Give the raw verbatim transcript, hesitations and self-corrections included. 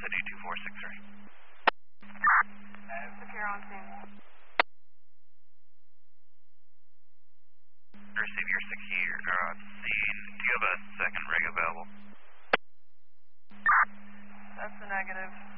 City two four six three. Secure on scene. Receive your secure or on scene. Do you have a second rig available? That's a negative.